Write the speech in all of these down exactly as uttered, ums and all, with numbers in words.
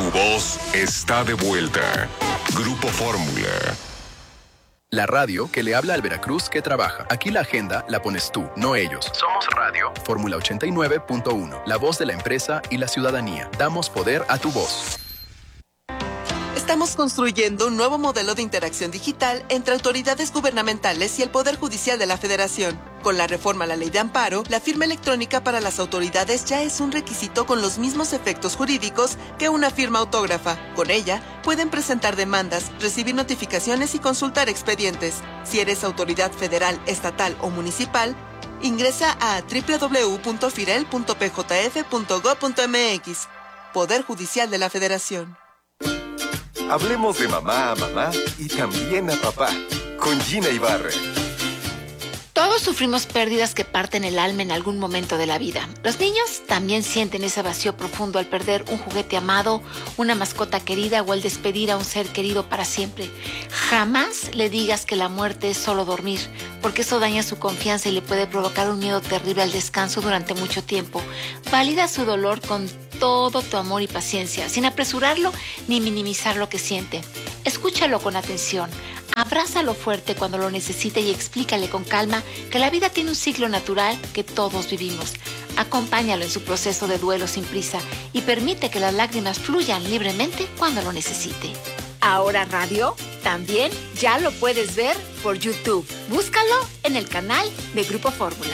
voz está de vuelta. Grupo Fórmula. La radio que le habla al Veracruz que trabaja. Aquí la agenda la pones tú, no ellos. Somos Radio. Fórmula ochenta y nueve punto uno. La voz de la empresa y la ciudadanía. Damos poder a tu voz. Estamos construyendo un nuevo modelo de interacción digital entre autoridades gubernamentales y el Poder Judicial de la Federación. Con la reforma a la Ley de Amparo, la firma electrónica para las autoridades ya es un requisito con los mismos efectos jurídicos que una firma autógrafa. Con ella, pueden presentar demandas, recibir notificaciones y consultar expedientes. Si eres autoridad federal, estatal o municipal, ingresa a doble u doble u doble u punto firel punto p j f punto gob punto m x. Poder Judicial de la Federación. Hablemos de mamá a mamá y también a papá, con Gina Ibarra. Todos sufrimos pérdidas que parten el alma en algún momento de la vida. Los niños también sienten ese vacío profundo al perder un juguete amado, una mascota querida o al despedir a un ser querido para siempre. Jamás le digas que la muerte es solo dormir, porque eso daña su confianza y le puede provocar un miedo terrible al descanso durante mucho tiempo. Valida su dolor con todo tu amor y paciencia, sin apresurarlo ni minimizar lo que siente. Escúchalo con atención. Abrázalo fuerte cuando lo necesite y explícale con calma que la vida tiene un ciclo natural que todos vivimos. Acompáñalo en su proceso de duelo sin prisa y permite que las lágrimas fluyan libremente cuando lo necesite. Ahora Radio también ya lo puedes ver por YouTube. Búscalo en el canal de Grupo Fórmula.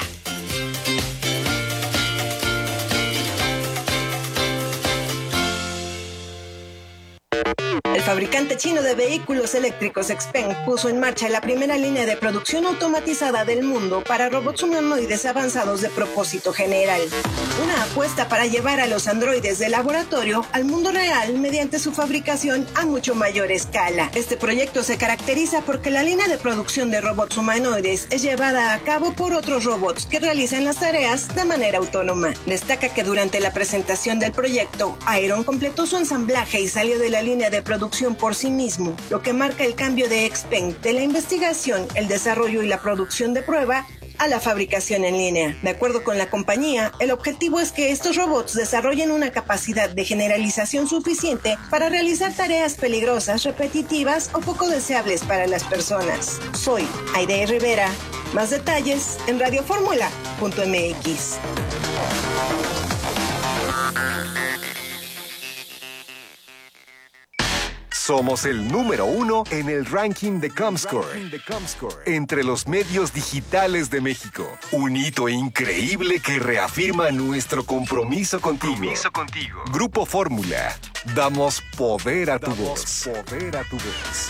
El fabricante chino de vehículos eléctricos Xpeng puso en marcha la primera línea de producción automatizada del mundo para robots humanoides avanzados de propósito general. Una apuesta para llevar a los androides de laboratorio al mundo real mediante su fabricación a mucho mayor escala. Este proyecto se caracteriza porque la línea de producción de robots humanoides es llevada a cabo por otros robots que realizan las tareas de manera autónoma. Destaca que durante la presentación del proyecto, Iron completó su ensamblaje y salió de la línea de producción por sí mismo, lo que marca el cambio de Xpeng de la investigación, el desarrollo y la producción de prueba a la fabricación en línea. De acuerdo con la compañía, el objetivo es que estos robots desarrollen una capacidad de generalización suficiente para realizar tareas peligrosas, repetitivas o poco deseables para las personas. Soy Aide Rivera. Más detalles en radio fórmula punto m x. Somos el número uno en el ranking de Comscore, entre los medios digitales de México. Un hito increíble que reafirma nuestro compromiso contigo. Compromiso contigo. Grupo Fórmula. Damos poder a tu voz. Poder a tu voz.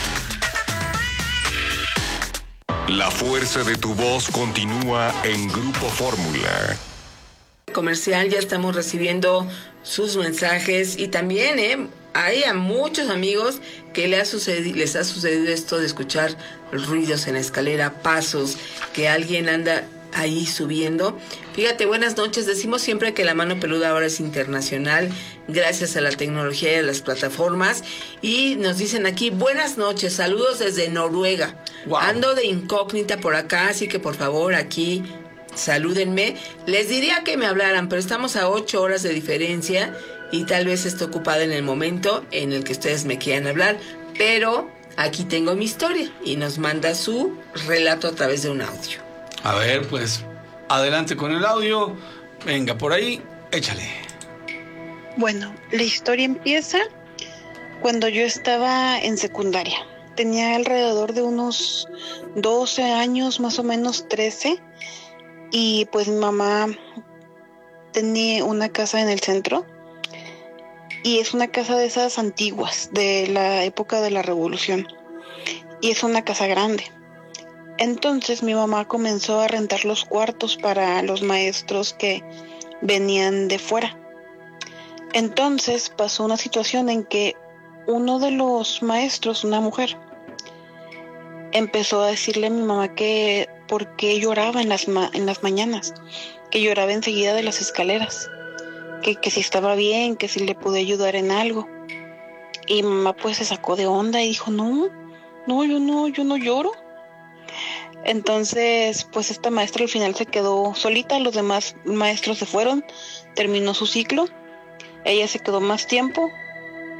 La fuerza de tu voz continúa en Grupo Fórmula. Comercial, ya estamos recibiendo sus mensajes y también, ¿eh? Hay a muchos amigos que les ha, sucedido, les ha sucedido esto de escuchar ruidos en la escalera, pasos, que alguien anda ahí subiendo. Fíjate, buenas noches. Decimos siempre que la mano peluda ahora es internacional gracias a la tecnología y a las plataformas. Y nos dicen aquí, buenas noches, saludos desde Noruega. Wow. Ando de incógnita por acá, así que por favor aquí salúdenme. Les diría que me hablaran, pero estamos a ocho horas de diferencia y tal vez esté ocupada en el momento en el que ustedes me quieran hablar, pero aquí tengo mi historia y nos manda su relato a través de un audio. A ver, pues, adelante con el audio. Venga, por ahí, échale. Bueno, la historia empieza cuando yo estaba en secundaria. Tenía alrededor de unos doce años, más o menos trece, y pues mi mamá tenía una casa en el centro. Y es una casa de esas antiguas, de la época de la Revolución. Y es una casa grande. Entonces mi mamá comenzó a rentar los cuartos para los maestros que venían de fuera. Entonces pasó una situación en que uno de los maestros, una mujer, empezó a decirle a mi mamá que por qué lloraba en las, ma- en las mañanas, que lloraba enseguida de las escaleras. Que, que si estaba bien, que si le pude ayudar en algo. Y mamá pues se sacó de onda y dijo, no, no, yo no, yo no lloro. Entonces, pues esta maestra al final se quedó solita, los demás maestros se fueron, terminó su ciclo, ella se quedó más tiempo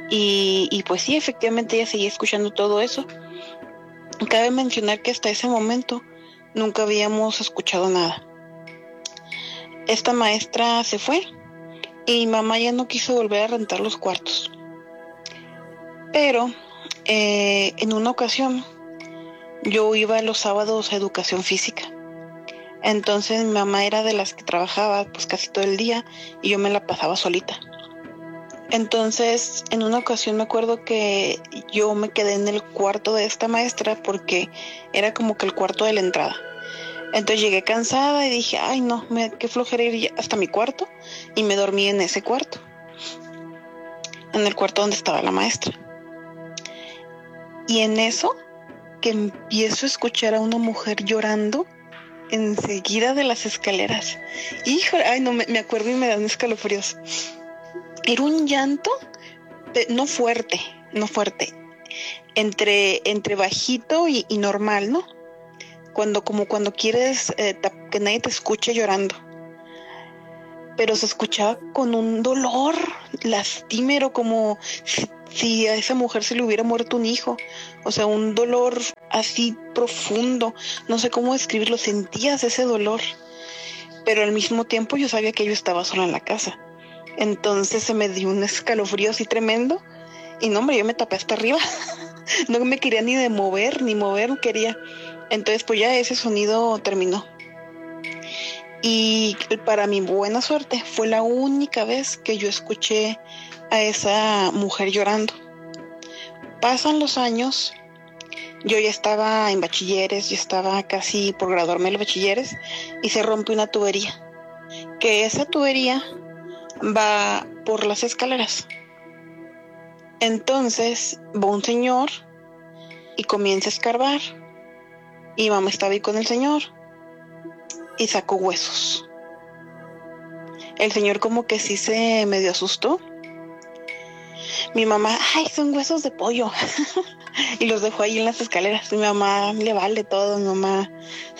Y, y pues sí, efectivamente ella seguía escuchando todo eso. Cabe mencionar que hasta ese momento nunca habíamos escuchado nada. Esta maestra se fue y mi mamá ya no quiso volver a rentar los cuartos. Pero eh, en una ocasión yo iba los sábados a educación física. Entonces mi mamá era de las que trabajaba pues casi todo el día y yo me la pasaba solita. Entonces en una ocasión me acuerdo que yo me quedé en el cuarto de esta maestra porque era como que el cuarto de la entrada. Entonces llegué cansada y dije, ay no, me, qué flojera ir hasta mi cuarto, y me dormí en ese cuarto, en el cuarto donde estaba la maestra. Y en eso que empiezo a escuchar a una mujer llorando enseguida de las escaleras. Híjole, ay no, me, me acuerdo y me dan escalofríos. Era un llanto, no fuerte, no fuerte, entre, entre bajito y, y normal, ¿no? Cuando, como cuando quieres eh, que nadie te escuche llorando. Pero se escuchaba con un dolor lastimero, como si, si a esa mujer se le hubiera muerto un hijo. O sea, un dolor así profundo. No sé cómo describirlo, sentías ese dolor. Pero al mismo tiempo yo sabía que yo estaba sola en la casa. Entonces se me dio un escalofrío así tremendo. Y no, hombre, yo me tapé hasta arriba. No me quería ni de mover, ni mover, no quería. Entonces pues ya ese sonido terminó. Y para mi buena suerte fue la única vez que yo escuché a esa mujer llorando. Pasan los años, yo ya estaba en bachilleres, yo estaba casi por graduarme de bachilleres, y se rompe una tubería. Que esa tubería va por las escaleras. Entonces va un señor y comienza a escarbar. Y mamá estaba ahí con el señor y sacó huesos. El señor como que sí se medio asustó. Mi mamá, ay, son huesos de pollo. Y los dejó ahí en las escaleras. Mi mamá le vale todo, mi mamá.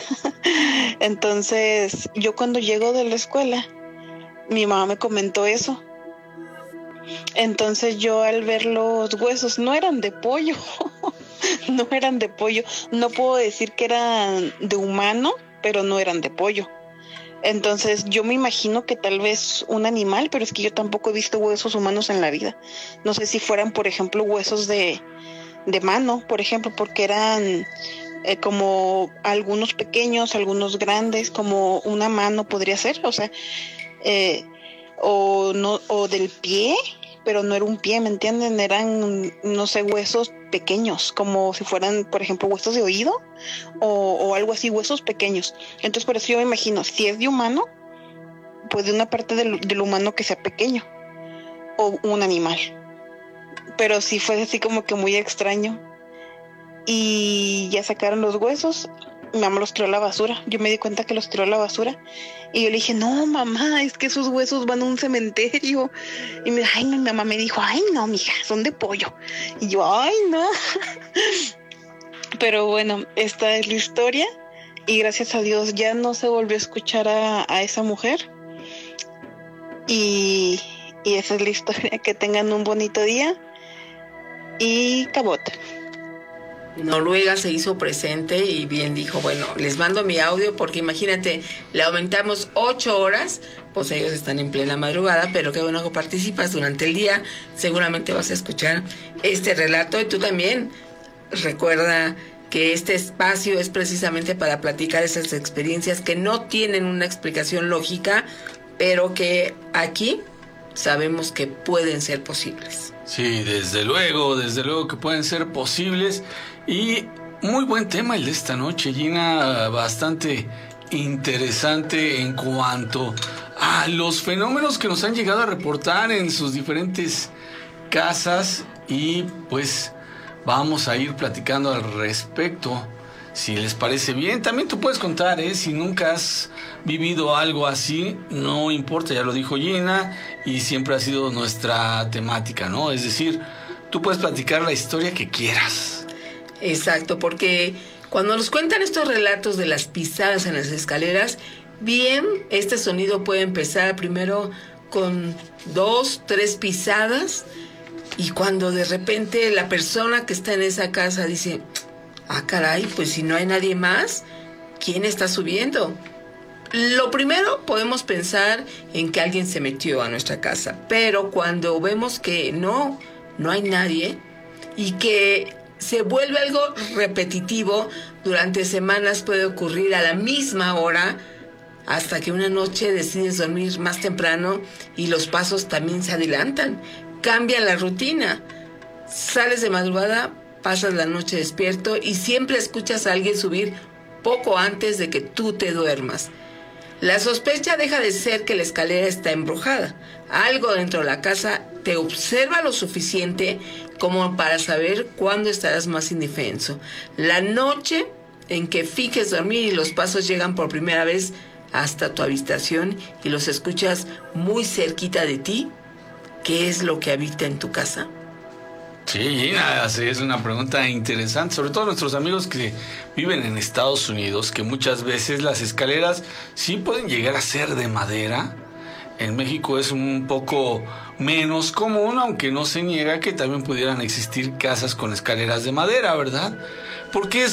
Entonces, yo cuando llego de la escuela, mi mamá me comentó eso. Entonces yo al ver los huesos, no eran de pollo. No eran de pollo. No puedo decir que eran de humano, pero no eran de pollo. Entonces yo me imagino que tal vez un animal, pero es que yo tampoco he visto huesos humanos en la vida. No sé si fueran, por ejemplo, huesos de, de mano, por ejemplo, porque eran eh, como algunos pequeños, algunos grandes, como una mano podría ser, o sea, eh, o no, o del pie, pero no era un pie, ¿me entienden? Eran, no sé, huesos pequeños, como si fueran, por ejemplo, huesos de oído o, o algo así, huesos pequeños. Entonces, por eso yo me imagino, si es de humano, pues de una parte del, del humano que sea pequeño, o un animal. Pero sí fue así como que muy extraño. Y ya sacaron los huesos, mi mamá los tiró a la basura. Yo me di cuenta que los tiró a la basura. Y yo le dije, no, mamá, es que esos huesos van a un cementerio. Y me, ay, mi mamá me dijo, ay, no, mija, son de pollo. Y yo, ay, no. Pero bueno, esta es la historia. Y gracias a Dios ya no se volvió a escuchar a, a esa mujer. Y, y esa es la historia. Que tengan un bonito día. Y cabota. Noruega se hizo presente y bien dijo, bueno, les mando mi audio porque imagínate, le aumentamos ocho horas, pues ellos están en plena madrugada, pero qué bueno que participas durante el día, seguramente vas a escuchar este relato. Y tú también recuerda que este espacio es precisamente para platicar esas experiencias que no tienen una explicación lógica, pero que aquí sabemos que pueden ser posibles. Sí, desde luego, desde luego que pueden ser posibles. Y muy buen tema el de esta noche, Gina, bastante interesante en cuanto a los fenómenos que nos han llegado a reportar en sus diferentes casas, y pues vamos a ir platicando al respecto, si les parece bien. También tú puedes contar, ¿eh? Si nunca has vivido algo así, no importa, ya lo dijo Gina, y siempre ha sido nuestra temática, ¿no? Es decir, tú puedes platicar la historia que quieras. Exacto, porque cuando nos cuentan estos relatos de las pisadas en las escaleras, bien, este sonido puede empezar primero con dos, tres pisadas, Y cuando de repente la persona que está en esa casa dice, ah, caray, pues si no hay nadie más, ¿quién está subiendo? Lo primero, podemos pensar en que alguien se metió a nuestra casa, pero cuando vemos que no, no hay nadie y que se vuelve algo repetitivo, durante semanas puede ocurrir a la misma hora, hasta que una noche decides dormir más temprano y los pasos también se adelantan, cambia la rutina, sales de madrugada, pasas la noche despierto y siempre escuchas a alguien subir poco antes de que tú te duermas. La sospecha deja de ser que la escalera está embrujada. Algo dentro de la casa te observa lo suficiente como para saber cuándo estarás más indefenso. La noche en que finges dormir y los pasos llegan por primera vez hasta tu habitación y los escuchas muy cerquita de ti, ¿qué es lo que habita en tu casa? Sí, Gina, sí, es una pregunta interesante, sobre todo nuestros amigos que viven en Estados Unidos, que muchas veces las escaleras sí pueden llegar a ser de madera. En México es un poco menos común, aunque no se niega que también pudieran existir casas con escaleras de madera, ¿verdad? ¿Por qué